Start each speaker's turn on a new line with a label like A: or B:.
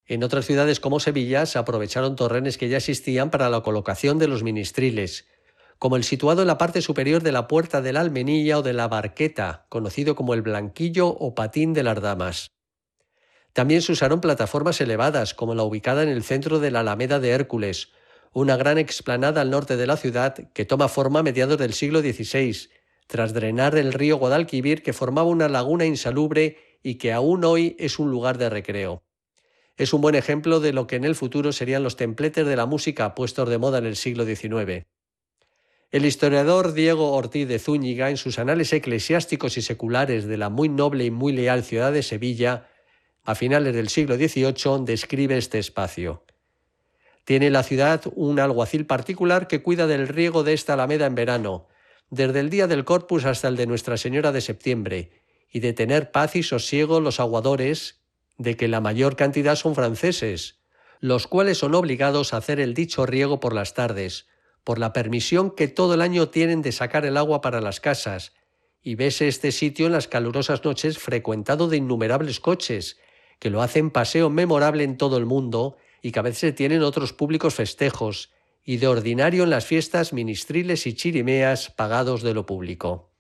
A: En otras ciudades como Sevilla se aprovecharon torrenes que ya existían para la colocación de los ministriles, como el situado en la parte superior de la Puerta de la Almenilla o de la Barqueta, conocido como el Blanquillo o Patín de las Damas. También se usaron plataformas elevadas, como la ubicada en el centro de la Alameda de Hércules, una gran explanada al norte de la ciudad que toma forma a mediados del siglo XVI, tras drenar el río Guadalquivir, que formaba una laguna insalubre y que aún hoy es un lugar de recreo. Es un buen ejemplo de lo que en el futuro serían los templetes de la música puestos de moda en el siglo XIX. El historiador Diego Ortiz de Zúñiga, en sus anales eclesiásticos y seculares de la muy noble y muy leal ciudad de Sevilla, a finales del siglo XVIII, describe este espacio. Tiene la ciudad un alguacil particular que cuida del riego de esta alameda en verano, desde el día del Corpus hasta el de Nuestra Señora de Septiembre, y de tener paz y sosiego los aguadores, de que la mayor cantidad son franceses, los cuales son obligados a hacer el dicho riego por las tardes, por la permisión que todo el año tienen de sacar el agua para las casas, y vese este sitio en las calurosas noches frecuentado de innumerables coches, que lo hacen paseo memorable en todo el mundo y que a veces tienen otros públicos festejos, y de ordinario en las fiestas ministriles y chirimeas pagados de lo público.